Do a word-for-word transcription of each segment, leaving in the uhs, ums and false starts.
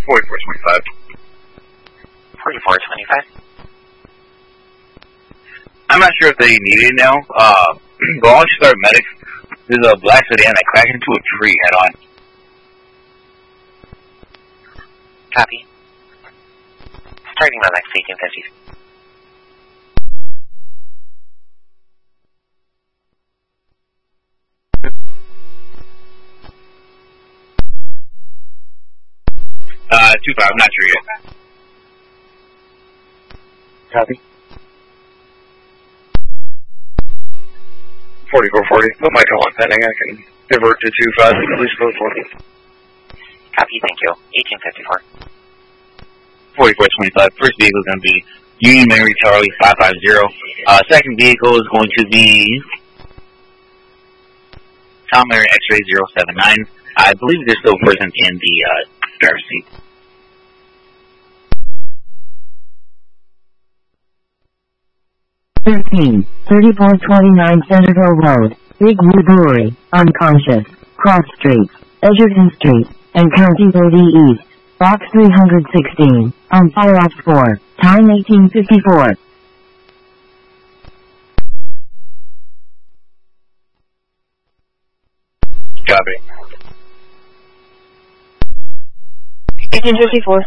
forty-four twenty-five. forty-four twenty-five. I'm not sure if they need it now, uh, but once you start medics, there's a black sedan that crashed into a tree head on. Copy. Starting the next eighteen fifties. Uh, two five, I'm not sure yet. Copy. forty-four forty, put my call on pending, I can divert to two five, at least both one. Copy, thank you. eighteen fifty-four. forty-four twenty-five, first vehicle is going to be Union Mary Charlie five five zero. Uh, second vehicle is going to be Tom Mary X-Ray zero seven nine. I believe there's still a person in the uh, driver's seat. thirteen, thirty-four twenty-nine Centerville Road, Big Blue Brewery, unconscious, Cross Street, Edgerton Street, and County thirty East, Box three hundred sixteen, on fire ops four, time eighteen fifty-four. Copy. eighteen fifty-four.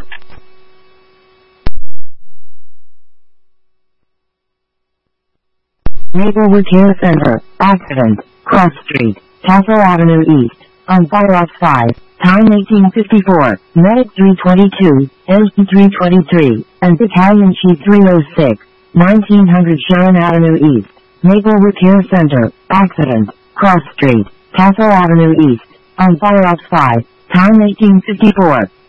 Maplewood Care Center, accident, Cross Street, Castle Avenue East, on fire ops five, time eighteen fifty-four, Medic three twenty-two, N P three twenty-three, and Battalion Chief three oh six, nineteen hundred Sharon Avenue East, Maplewood Care Center, accident, Cross Street, Castle Avenue East, on fire ops five, time eighteen fifty-four.